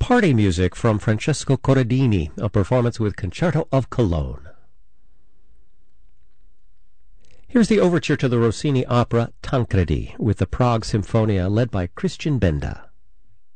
Party music from Francesco Corradini, a performance with Concerto of Cologne. Here's the overture to the Rossini opera Tancredi with the Prague Symphonia led by Christian Benda.